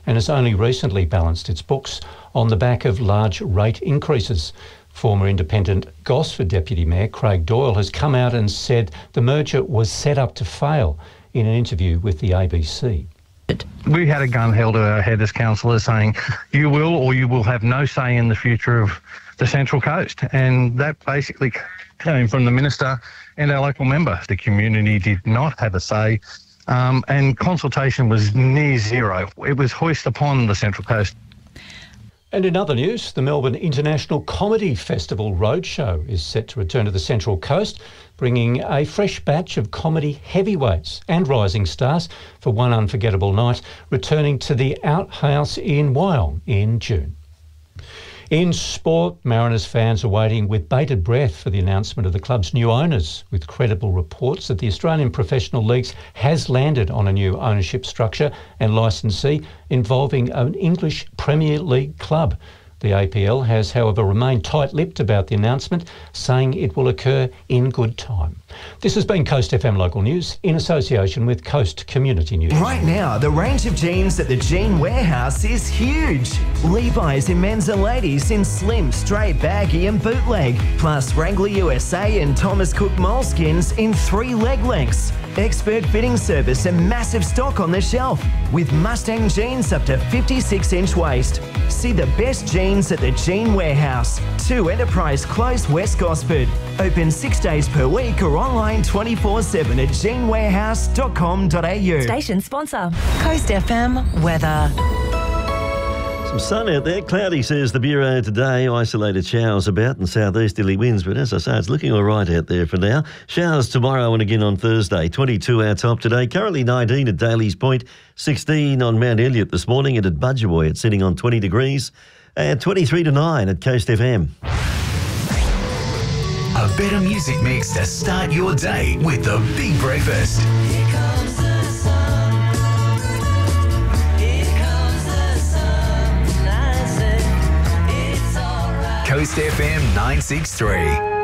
and has only recently balanced its books on the back of large rate increases. Former independent Gosford Deputy Mayor Craig Doyle has come out and said the merger was set up to fail in an interview with the ABC. We had a gun held to our head as councillors saying, you will or you will have no say in the future of the Central Coast. And that basically came from the Minister and our local member. The community did not have a say, and consultation was near zero. It was hoisted upon the Central Coast. And in other news, the Melbourne International Comedy Festival Roadshow is set to return to the Central Coast, bringing a fresh batch of comedy heavyweights and rising stars for one unforgettable night, returning to the Outhouse in Wyong in June. In sport, Mariners fans are waiting with bated breath for the announcement of the club's new owners, with credible reports that the Australian Professional Leagues has landed on a new ownership structure and licensee involving an English Premier League club. The APL has, however, remained tight-lipped about the announcement, saying it will occur in good time. This has been Coast FM Local News in association with Coast Community News. Right now, the range of jeans at the Jean Warehouse is huge. Levi's in men's and ladies in slim, straight, baggy and bootleg. Plus Wrangler USA and Thomas Cook moleskins in 3 leg lengths. Expert fitting service and massive stock on the shelf. With Mustang jeans up to 56-inch waist. See the best jeans at the Jean Warehouse. 2 Enterprise Close, West Gosford. Open 6 days per week or online 24/7 at jeanwarehouse.com.au. Station sponsor, Coast FM weather. Some sun out there. Cloudy, says the Bureau today. Isolated showers about and southeasterly winds. But as I say, it's looking all right out there for now. Showers tomorrow and again on Thursday. 22 our top today. Currently 19 at Daly's Point. 16 on Mount Elliot this morning. And at Budgewoi, it's sitting on 20 degrees. And 23 to 9 at Coast FM. A better music mix to start your day with the Big Breakfast. Here comes the sun. Here comes the sun. I say it's all right. Coast FM 963.